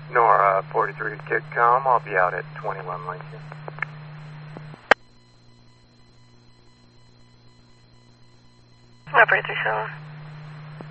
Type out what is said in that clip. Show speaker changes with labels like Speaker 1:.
Speaker 1: Nora, 43 Kidcom. I'll be out at 21 Lincoln.
Speaker 2: Operator 37.